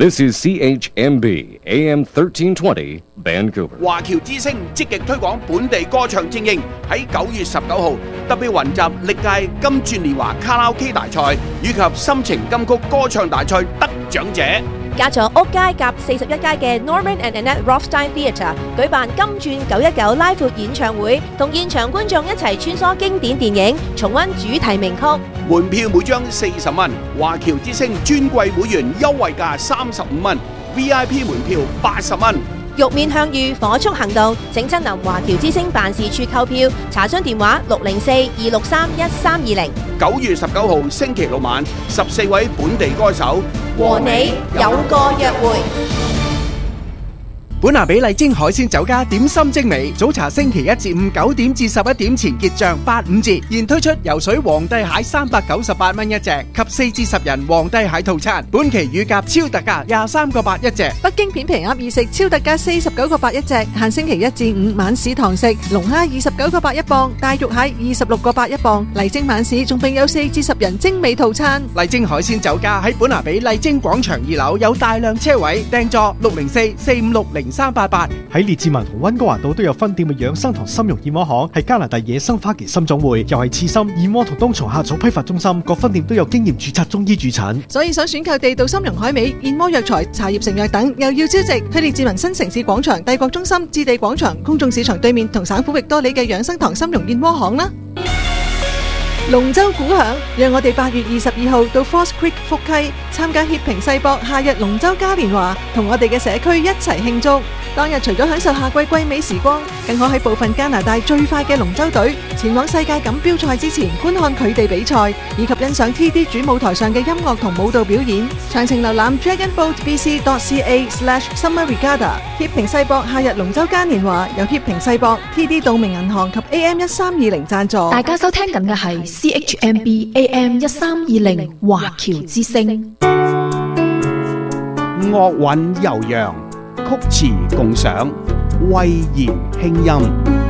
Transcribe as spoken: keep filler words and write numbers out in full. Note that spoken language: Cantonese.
This is C H M B A M thirteen twenty Vancouver。 華僑之聲積極推廣本地歌唱精英，喺九月十九號特別雲集歷屆金鑽年華卡拉 OK 大賽以及心情金曲歌唱大賽得獎者。 加咗屋街夾四十一街嘅 Norman and Annette Rothstein Theatre 舉辦金鑽九一九拉闊演唱會，同現場觀眾一齊穿梭經典電影，重溫主題名曲。 門票每張四十蚊，華僑之聲尊貴會員優惠價三十五蚊 ，V I P 門票八十蚊。 玉面向隅，火速行動，請親臨華僑之聲辦事處購票，查詢電話六零四二六三一三二零。 九月十九號星期六晚，十四位本地歌手和你有個約會。 本拿比麗晶海鮮酒家點心精美，早茶星期一至五九點至十一點前結賬八五折，現推出游水皇帝蟹三百九十八蚊一隻及四至十人皇帝蟹套餐，本期乳鴿超特價廿三個八一隻。 北京片皮鴨二食超特價四十九個八一隻，限星期一至五晚市堂食，龍蝦二十九個八一磅，大肉蟹二十六個八一磅。麗晶晚市仲並有四至十人精美套餐。 麗晶海鮮酒家喺本拿比麗晶廣場二樓有大量車位，訂座六零四四五六零三八八。 喺列治文同溫哥華道都有分店嘅養生堂參茸燕窩行，係加拿大野生花旗參總會，又係刺參燕窩同冬蟲夏草批發中心，各分店都有經驗註冊中醫駐診。 所以想選購地道參茸海味、燕窩藥材、茶葉成藥等，又要招值，去列治文新城市廣場、帝國中心、置地廣場、公眾市場對面同省府域多里嘅養生堂參茸燕窩行啦。龍舟鼓響，讓我哋八月二十二號到 False Creek 福溪參加協平世博夏日龍舟嘉年華，同我哋嘅社區一齊慶祝。當日除咗享受夏季季美時光，更可喺部分加拿大最快嘅龍舟隊前往世界錦標賽之前觀看佢哋比賽，以及欣賞 T D 主舞台上嘅音樂同舞蹈表演。詳情瀏覽 dragon boat b c dot c a slash summer regatta。協平世博夏日龍舟嘉年華由協平世博、T D 道明銀行及 A M 一三二零贊助。 大家收聽緊嘅係 C H M B A M 一三二零華僑之聲。 樂韻悠揚，曲詞共賞，慧言輕音。